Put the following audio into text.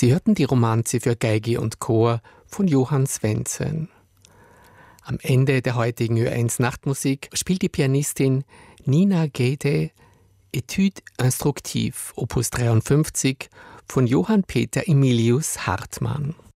Sie hörten die Romanze für Geige und Chor von Johann Svensen. Am Ende der heutigen Ö1 Nachtmusik spielt die Pianistin Nina Gede Etude instructive, Opus 53 von Johann Peter Emilius Hartmann.